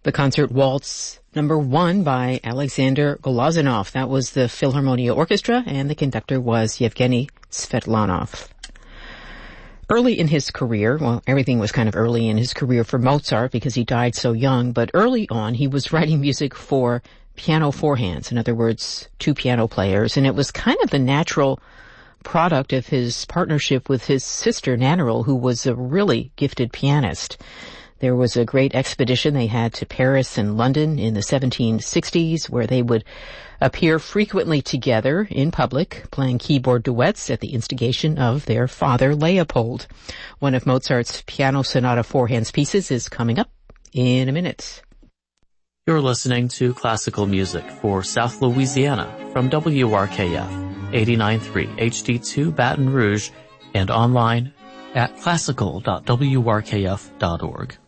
The concert Waltz number 1 by Alexander Glazunov. That was the Philharmonia Orchestra, and the conductor was Yevgeny Svetlanov. Early in his career, well, everything was kind of early in his career for Mozart because he died so young, but early on he was writing music for piano four hands, in other words, 2 piano players, and it was kind of the natural product of his partnership with his sister Nannerl, who was a really gifted pianist. There was a great expedition they had to Paris and London in the 1760s where they would appear frequently together in public, playing keyboard duets at the instigation of their father, Leopold. One of Mozart's Piano Sonata four hands pieces is coming up in a minute. You're listening to classical music for South Louisiana from WRKF 89.3 HD2 Baton Rouge and online at classical.wrkf.org.